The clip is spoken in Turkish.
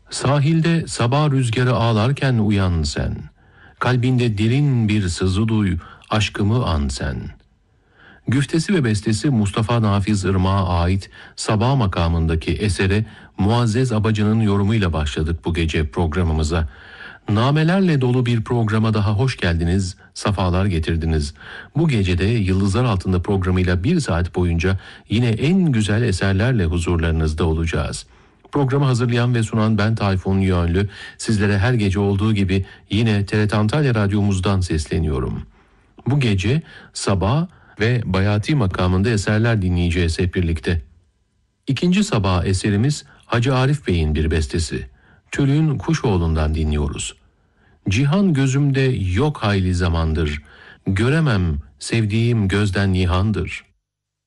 Sahilde sabah rüzgarı ağlarken uyan sen. Kalbinde derin bir sızı duy, aşkımı an sen. Güftesi ve bestesi Mustafa Nafiz Irmak'a ait Sabah makamındaki esere Muazzez Abacı'nın yorumuyla başladık bu gece programımıza. Namelerle dolu bir programa daha hoş geldiniz, safalar getirdiniz. Bu gecede Yıldızlar Altında programıyla 1 saat boyunca yine en güzel eserlerle huzurlarınızda olacağız. Programı hazırlayan ve sunan ben Tayfun Yönlü, sizlere her gece olduğu gibi yine TRT Antalya Radyomuzdan sesleniyorum. Bu gece Sabah ve Bayati makamında eserler dinleyeceğiz hep birlikte. İkinci Sabah eserimiz Hacı Arif Bey'in bir bestesi. Tülün Kuşoğlu'ndan dinliyoruz. Cihan gözümde yok hayli zamandır, göremem sevdiğim gözden nihandır.